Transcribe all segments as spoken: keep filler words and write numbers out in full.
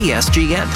E S G N.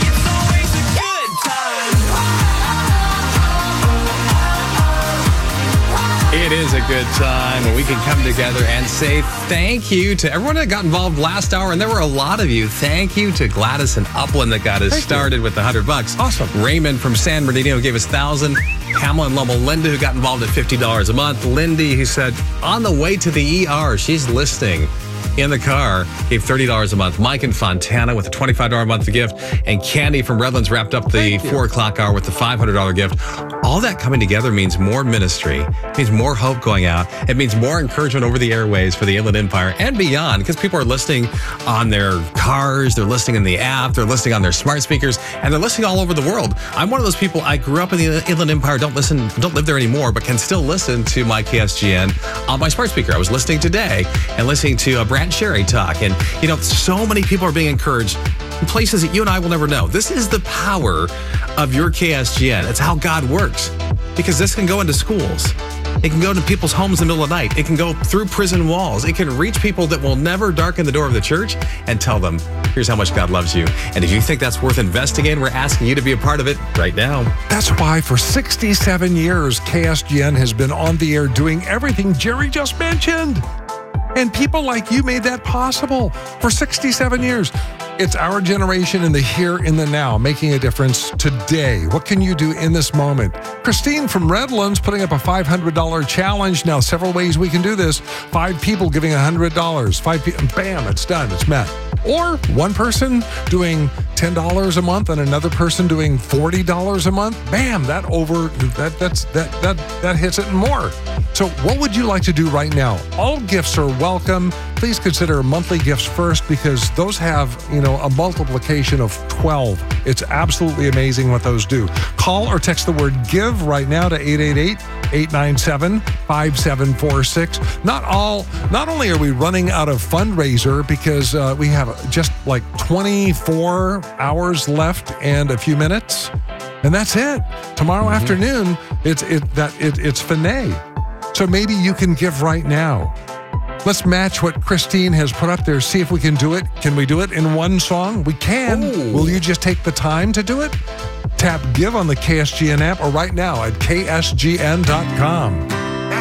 It is a good time when we can come together and say thank you to everyone that got involved last hour, and there were a lot of you. Thank you to Gladys and Upland that got us Thank started you. with the hundred bucks. Awesome. Raymond from San Bernardino gave us thousand. Pamela and Loma Linda, who got involved at fifty dollars a month. Lindy, who said on the way to the E R, she's listening in the car, gave thirty dollars a month. Mike in Fontana with a twenty-five dollars a month gift. And Candy from Redlands wrapped up the four o'clock hour with the five hundred dollars gift. All that coming together means more ministry, means more hope going out. It means more encouragement over the airways for the Inland Empire and beyond, because people are listening on their cars, they're listening in the app, they're listening on their smart speakers, and they're listening all over the world. I'm one of those people, I grew up in the Inland Empire, don't listen, don't live there anymore, but can still listen to my K S G N on my smart speaker. I was listening today and listening to uh, Brant Sherry talk. And, you know, so many people are being encouraged in places that you and I will never know. This is the power of your K S G N. It's how God works, because this can go into schools. It can go to people's homes in the middle of the night. It can go through prison walls. It can reach people that will never darken the door of the church and tell them, here's how much God loves you. And if you think that's worth investing in, we're asking you to be a part of it right now. That's why for sixty-seven years, K S G N has been on the air doing everything Jerry just mentioned. And people like you made that possible for sixty-seven years. It's our generation in the here, in the now, making a difference today. What can you do in this moment? Christine from Redlands putting up a five hundred dollars challenge. Now, several ways we can do this. Five people giving one hundred dollars. Five people, bam, it's done, it's met. Or one person doing ten dollars a month and another person doing forty dollars a month. Bam, that over, that that's that that that hits it and more. So what would you like to do right now? All gifts are welcome. Please consider monthly gifts first, because those have, you know, a multiplication of twelve. It's absolutely amazing what those do. Call or text the word GIVE right now to eight eight eight, eight nine seven, five seven four six. Not all, not only are we running out of fundraiser because uh, we have just like twenty-four hours left and a few minutes, and that's it. Tomorrow mm-hmm. afternoon, it's it that it, it's finale. So maybe you can give right now. Let's match what Christine has put up there. See if we can do it. Can we do it in one song? We can. Ooh. Will you just take the time to do it? Tap Give on the K S G N app or right now at K S G N dot com.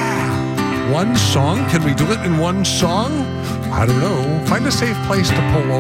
One song? Can we do it in one song? I don't know. Find a safe place to pull over.